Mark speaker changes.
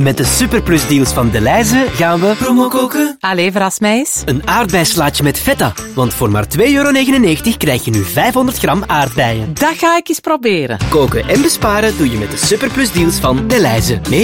Speaker 1: Met de Superplus deals van Delhaize gaan we promo koken.
Speaker 2: Allee, verras mij eens.
Speaker 1: Een aardbeislaatje met feta. Want voor maar €2,99 krijg je nu 500 gram aardbeien.
Speaker 2: Dat ga ik eens proberen.
Speaker 1: Koken en besparen doe je met de Superplus deals van Delhaize.